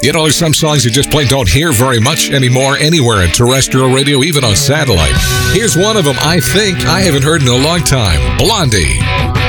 You know, there's some songs you just plain don't hear very much anymore anywhere in terrestrial radio, even on satellite. Here's one of them I think I haven't heard in a long time. Blondie.